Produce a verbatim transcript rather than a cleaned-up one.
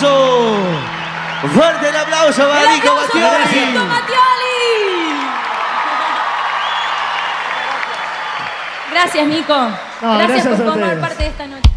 aplauso. Fuerte el aplauso para ¡El Nico aplauso para Mattioli. Nico Mattioli! Gracias, Nico. No, gracias, gracias por a formar ustedes. parte de esta noche.